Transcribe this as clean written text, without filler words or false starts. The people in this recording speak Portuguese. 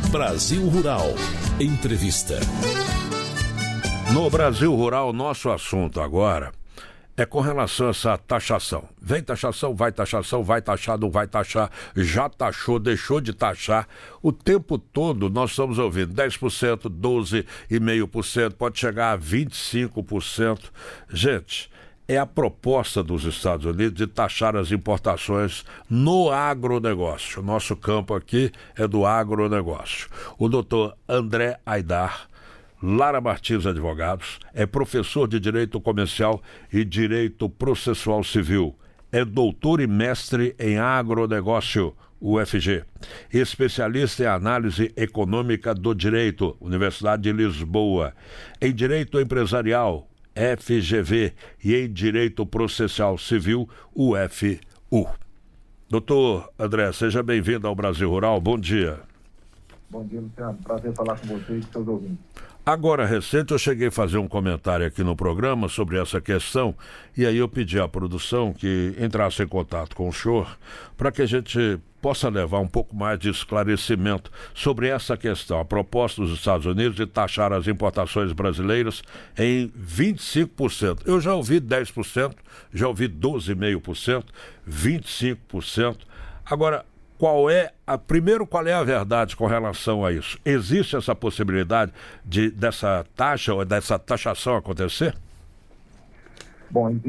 Brasil Rural. Entrevista. No Brasil Rural, nosso assunto agora é com relação a essa taxação. Vem taxação, vai taxar, não vai taxar, já taxou, deixou de taxar. O tempo todo nós estamos ouvindo 10%, 12,5%, pode chegar a 25%. Gente, é a proposta dos Estados Unidos de taxar as importações no agronegócio. O nosso campo aqui é do agronegócio. O doutor André Aidar, Lara Martins Advogados, é professor de Direito Comercial e Direito Processual Civil. É doutor e mestre em agronegócio, UFG. Especialista em análise econômica do direito, Universidade de Lisboa. Em Direito Empresarial, FGV. E em Direito Processual Civil, UFU. Doutor André, seja bem-vindo ao Brasil Rural. Bom dia. Bom dia, Luciano. Prazer falar com vocês e seus ouvintes. Agora, recente, eu cheguei a fazer um comentário aqui no programa sobre essa questão e aí eu pedi à produção que entrasse em contato com o senhor para que a gente possa levar um pouco mais de esclarecimento sobre essa questão. A proposta dos Estados Unidos de taxar as importações brasileiras em 25%. Eu já ouvi 10%, já ouvi 12,5%, 25%. Agora, qual é a verdade com relação a isso? Existe essa possibilidade dessa taxa ou dessa taxação acontecer? Bom,